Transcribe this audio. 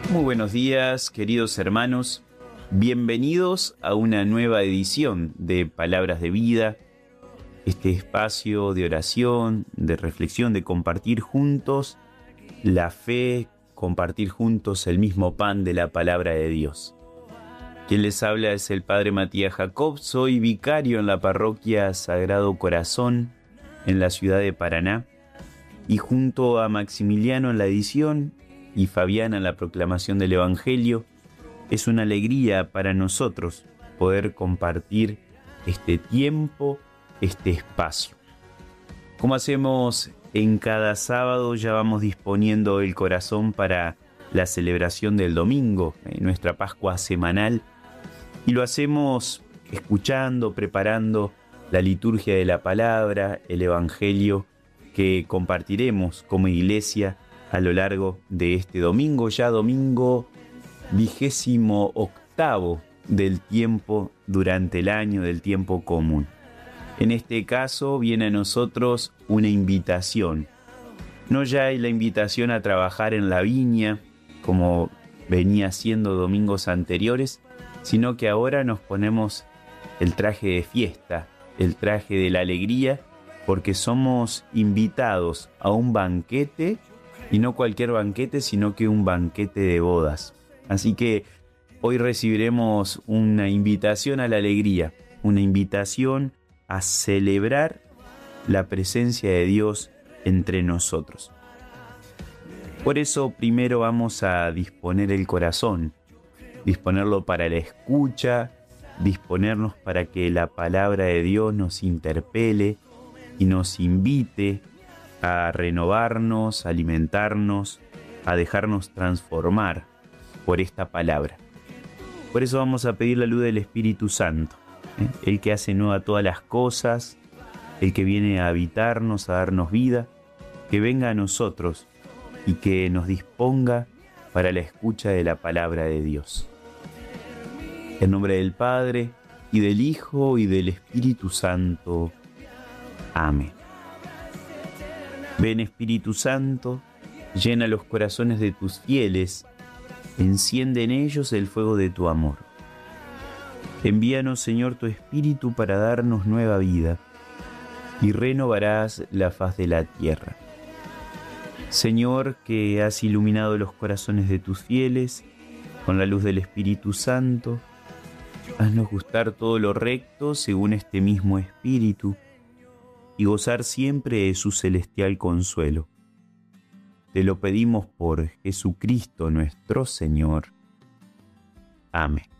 Muy buenos días, queridos hermanos. Bienvenidos a una nueva edición de Palabras de Vida, este espacio de oración, de reflexión, de compartir juntos la fe, compartir juntos el mismo pan de la palabra de Dios. Quien les habla es el Padre Matías Jacob, soy vicario en la parroquia Sagrado Corazón en la ciudad de Paraná y junto a Maximiliano en la edición y Fabiana en la proclamación del Evangelio, es una alegría para nosotros poder compartir este tiempo, este espacio. Como hacemos en cada sábado, ya vamos disponiendo el corazón para la celebración del domingo, nuestra Pascua semanal, y lo hacemos escuchando, preparando la liturgia de la palabra, el Evangelio que compartiremos como iglesia a lo largo de este domingo, ya domingo 28º del tiempo durante el año, del tiempo común. En este caso viene a nosotros una invitación. No ya hay la invitación a trabajar en la viña, como venía haciendo domingos anteriores, sino que ahora nos ponemos el traje de fiesta, el traje de la alegría, porque somos invitados a un banquete, y no cualquier banquete, sino que un banquete de bodas. Así que hoy recibiremos una invitación a la alegría, una invitación a celebrar la presencia de Dios entre nosotros. Por eso primero vamos a disponer el corazón, disponerlo para la escucha, disponernos para que la palabra de Dios nos interpele y nos invite a renovarnos, a alimentarnos, a dejarnos transformar por esta palabra. Por eso vamos a pedir la luz del Espíritu Santo, el que hace nueva todas las cosas, el que viene a habitarnos, a darnos vida, que venga a nosotros y que nos disponga para la escucha de la palabra de Dios. En nombre del Padre, y del Hijo, y del Espíritu Santo. Amén. Ven, Espíritu Santo, llena los corazones de tus fieles, enciende en ellos el fuego de tu amor. Envíanos, Señor, tu Espíritu para darnos nueva vida, y renovarás la faz de la tierra. Señor, que has iluminado los corazones de tus fieles con la luz del Espíritu Santo, haznos gustar todo lo recto según este mismo Espíritu, y gozar siempre de su celestial consuelo. Te lo pedimos por Jesucristo nuestro Señor. Amén.